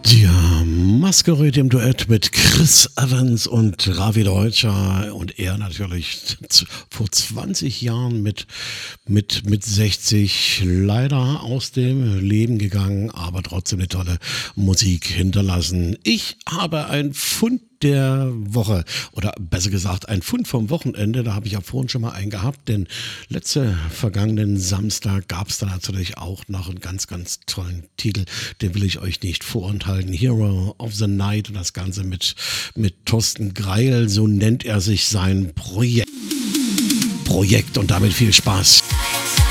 Ja, Masquerade im Duett mit Chris Evans und Ravi Deutscher und er natürlich vor 20 Jahren mit 60 leider aus dem Leben gegangen, aber trotzdem eine tolle Musik hinterlassen. Ich habe ein Fund der Woche oder besser gesagt ein Fund vom Wochenende, da habe ich ja vorhin schon mal einen gehabt, denn vergangenen Samstag gab es da natürlich auch noch einen ganz, ganz tollen Titel, den will ich euch nicht vorenthalten. Hero of the Night und das Ganze mit Thorsten Greil, so nennt er sich sein Projekt und damit viel Spaß.